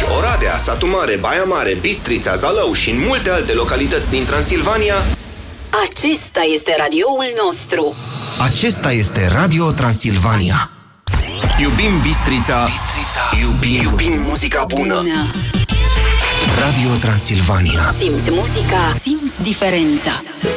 Oradea, Satu Mare, Baia Mare, Bistrița, Zalău și în multe alte localități din Transilvania. Acesta este radioul nostru. Acesta este Radio Transilvania. Iubim Bistrița, iubim muzica bună. Radio Transilvania. Simți muzica, simți diferența.